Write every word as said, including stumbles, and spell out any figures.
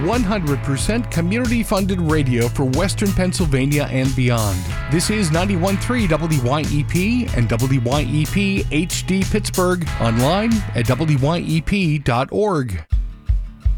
one hundred percent community-funded radio for Western Pennsylvania and beyond. This is ninety-one point three W Y E P and W Y E P H D Pittsburgh, online at W Y E P dot org.